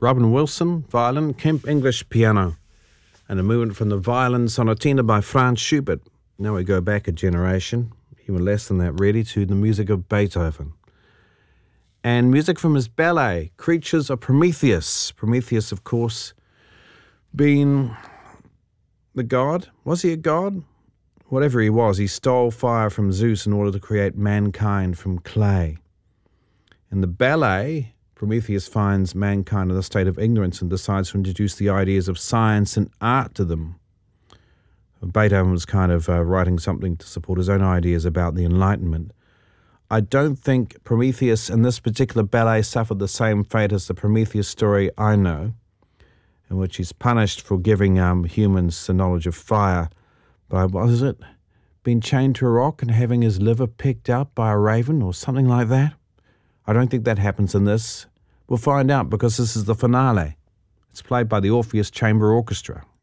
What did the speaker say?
Robin Wilson, violin, Kemp English, piano, and a movement from the Violin Sonatina by Franz Schubert. Now we go back a generation, even less than that really, to the music of Beethoven. And music from his ballet, Creatures of Prometheus. Prometheus, of course, being the god. Was he a god? Whatever he was, he stole fire from Zeus in order to create mankind from clay. In the ballet, Prometheus finds mankind in a state of ignorance and decides to introduce the ideas of science and art to them. Beethoven was kind of writing something to support his own ideas about the Enlightenment. I don't think Prometheus in this particular ballet suffered the same fate as the Prometheus story I know, in which he's punished for giving humans the knowledge of fire by, what is it, being chained to a rock and having his liver picked up by a raven or something like that. I don't think that happens in this. We'll find out because this is the finale. It's played by the Orpheus Chamber Orchestra.